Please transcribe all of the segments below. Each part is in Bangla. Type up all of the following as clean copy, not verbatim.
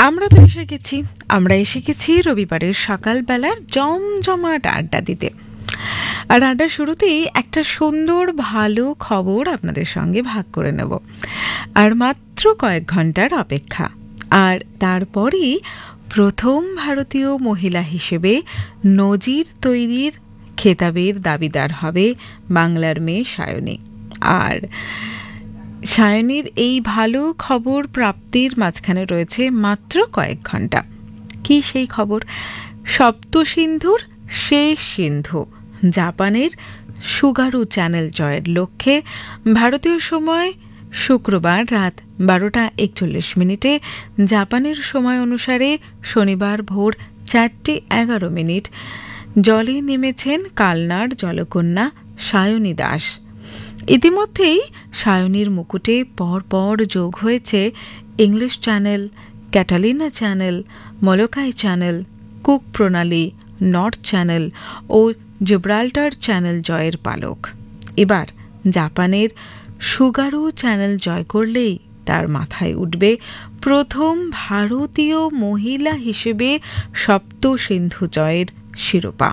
আমরা এসে গেছি রবিবারের সকালবেলার জমজমাট আড্ডা দিতে। আর আড্ডার শুরুতেই একটা সুন্দর ভালো খবর আপনাদের সঙ্গে ভাগ করে নেব। আর মাত্র কয়েক ঘন্টার অপেক্ষা, আর তারপরেই প্রথম ভারতীয় মহিলা হিসেবে নজির তৈরির খেতাবের দাবিদার হবে বাংলার মেয়ে সায়নী। আর সায়নীর এই ভালো খবর প্রাপ্তির মাঝখানে রয়েছে মাত্র কয়েক ঘন্টা। কি সেই খবর? সপ্তসিন্ধুর শেষ সিন্ধু জাপানের সুগারু চ্যানেল জয়ের লক্ষ্যে ভারতীয় সময় শুক্রবার রাত 12:41 জাপানের সময় অনুসারে শনিবার ভোর 4:11 জলে নেমেছেন কালনার জলকন্যা সায়নী দাস। ইতিমধ্যেই সায়নীর মুকুটে পরপর যোগ হয়েছে English channel, Catalina channel, Molokai channel, cook প্রণালী, নর্থ চ্যানেল ও জিব্রাল্টার চ্যানেল জয়ের পালক। এবার জাপানের সুগারু চ্যানেল জয় করলেই তার মাথায় উঠবে প্রথম ভারতীয় মহিলা হিসেবে সপ্তসিন্ধু জয়ের শিরোপা।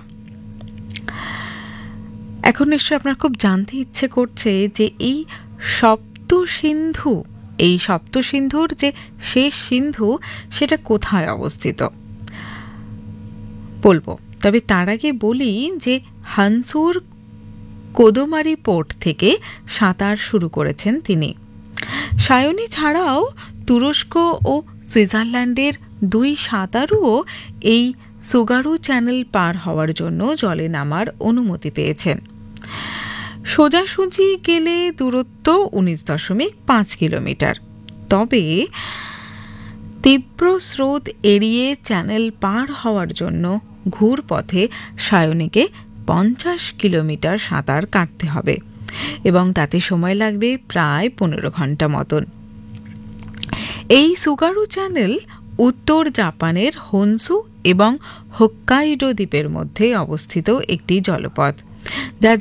এখন নিশ্চয়ই আপনার খুব জানতে ইচ্ছে করছে যে এই সপ্তসিন্ধুর যে শেষ সিন্ধু সেটা কোথায় অবস্থিত বলবো। তবে তার আগে বলি যে হানসুর কোদোমারি পোর্ট থেকে সাঁতার শুরু করেছেন তিনি। সায়নী ছাড়াও তুরস্ক ও সুইজারল্যান্ডের 2 সাঁতারুও এই সুগারু চ্যানেল পার হওয়ার জন্য জলে নামার অনুমতি পেয়েছেন। সোজাসুজি গেলে দূরত্ব 19.5 কিলোমিটার। তবে তীব্র স্রোত এড়িয়ে চ্যানেল পার হওয়ার জন্য ঘুরপথে সায়নীকে 50 কিলোমিটার সাঁতার কাটতে হবে এবং তাতে সময় লাগবে প্রায় 15 ঘন্টা মতন। এই সুগারু চ্যানেল উত্তর জাপানের হনসু এবং হোক্কাইডো দ্বীপের মধ্যে অবস্থিত একটি জলপথ, যা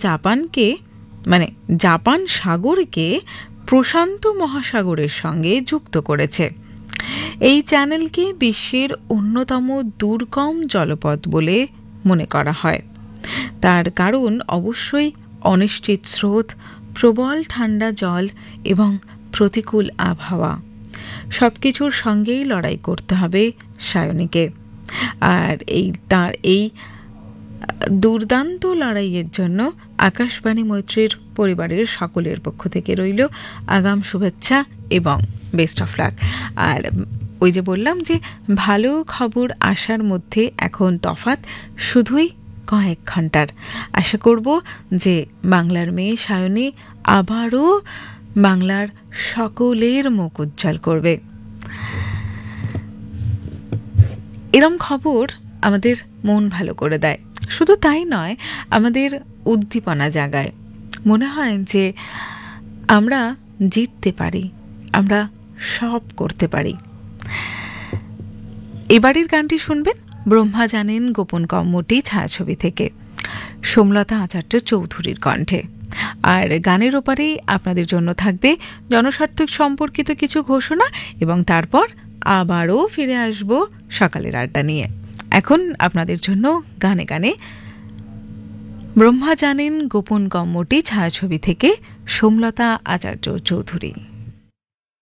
জাপান সাগরকে প্রশান্ত মহাসাগরের সঙ্গে যুক্ত করেছে। এই চ্যানেলকে বিশ্বের অন্যতম দুর্গম জলপথ বলে মনে করা হয়। তার কারণ অবশ্যই অনিশ্চিত স্রোত, প্রবল ঠান্ডা জল এবং প্রতিকূল আবহাওয়া। সবকিছুর সঙ্গেই লড়াই করতে হবে সায়নীকে। আর তার এই দুর্দান্ত লড়াইয়ের জন্য আকাশবাণী মৈত্রীর পরিবারের সকলের পক্ষ থেকে রইল আগাম শুভেচ্ছা এবং বেস্ট অফ লাক। আর ওই যে বললাম যে ভালো খবর আসার মধ্যে এখন তফাৎ শুধুই কয়েক ঘন্টার। আশা করব যে বাংলার মেয়ে সায়নী আবারও বাংলার সকলের মুখ উজ্জ্বল করবে। এরম খবর আমাদের মন ভালো করে দেয়। শুধু তাই নয়, আমাদের উদ্দীপনা জাগায়। মনে হয় যে আমরা জিততে পারি, আমরা সব করতে পারি। এবারের গানটি শুনবেন ব্রহ্মা জানেন গোপন কম্মটি ছায়াছবি থেকে, সোমলতা আচার্য চৌধুরীর কণ্ঠে। আর গানের ওপারেই আপনাদের জন্য থাকবে জনস্বার্থক সম্পর্কিত কিছু ঘোষণা এবং তারপর আবারও ফিরে আসব সকালের আড্ডা নিয়ে। এখন আপনাদের জন্য গানে গানে ব্রহ্মা জানেন গোপন কম্মটি ছায়াছবি থেকে সোমলতা আচার্য চৌধুরী।